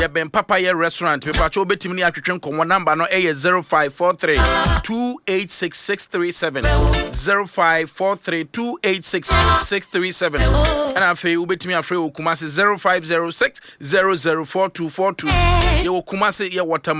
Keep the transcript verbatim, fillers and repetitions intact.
Ben Papaya Restaurant. Me pacho betimi ni atwetwe nkomo number no eh zero five four three two eight six six three seven zero five four three two eight six six three seven. And afi ubetimi afre Kumasi zero five zero six zero zero four two four two. Ye Kumasi ye water